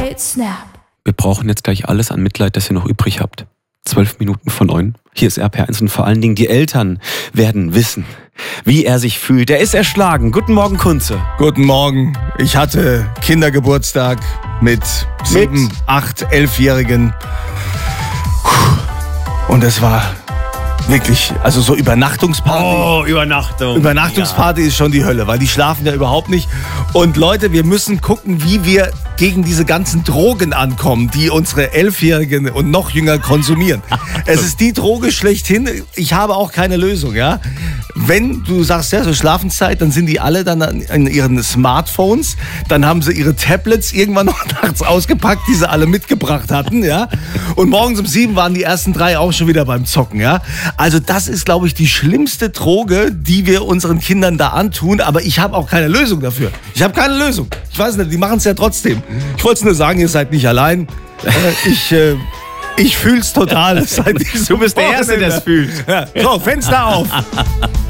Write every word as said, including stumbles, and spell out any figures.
Activate Snap. Wir brauchen jetzt gleich alles an Mitleid, das ihr noch übrig habt. Zwölf Minuten von neun. Hier ist R P R eins und vor allen Dingen die Eltern werden wissen, wie er sich fühlt. Er ist erschlagen. Guten Morgen, Kunze. Guten Morgen. Ich hatte Kindergeburtstag mit sieben, acht, elfjährigen. Und es war wirklich, also so Übernachtungsparty. Oh, Übernachtung. Übernachtungsparty ja. Ist schon die Hölle, weil die schlafen ja überhaupt nicht. Und Leute, wir müssen gucken, wie wir gegen diese ganzen Drogen ankommen, die unsere Elfjährigen und noch jünger konsumieren. Es ist die Droge schlechthin. Ich habe auch keine Lösung, ja. Wenn du sagst, ja, so Schlafenszeit, dann sind die alle dann in ihren Smartphones. Dann haben sie ihre Tablets irgendwann noch nachts ausgepackt, die sie alle mitgebracht hatten, ja. Und morgens um sieben waren die ersten drei auch schon wieder beim Zocken, ja. Also das ist, glaube ich, die schlimmste Droge, die wir unseren Kindern da antun. Aber ich habe auch keine Lösung dafür. Ich habe keine Lösung. Ich weiß nicht, die machen es ja trotzdem. Ich wollte nur sagen, ihr seid nicht allein. Ich, äh, ich fühle es total. Du bist der Erste, der es fühlt. Ja. So, Fenster auf.